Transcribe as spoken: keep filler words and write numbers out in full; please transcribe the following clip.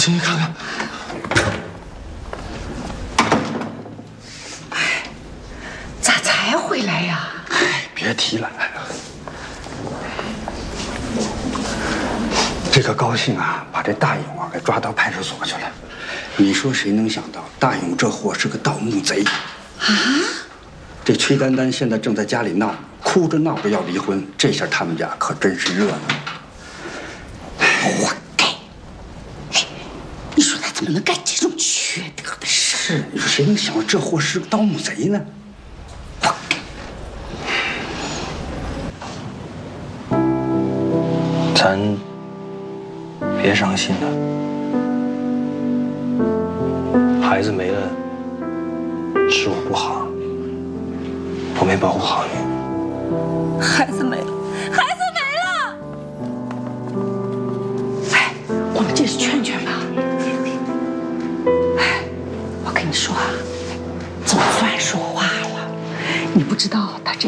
进去看看。 哎，咋才回来呀？ 哎，别提了。这个高兴啊，把这大勇啊给抓到派出所去了。你说谁能想到大勇这货是个盗墓贼啊？这崔丹丹现在正在家里闹，哭着闹着要离婚，这下他们家可真是热闹。 活该！哎，你说他怎么能干这种缺德的事？ 是，你说谁能想到这货是个盗墓贼呢？ 活该！ 咱别伤心了，孩子没了，是我不好，我没保护好你。 孩子没了，孩子没了！哎，我们这是劝劝吧。哎，我跟你说啊，总算说话了。你不知道他这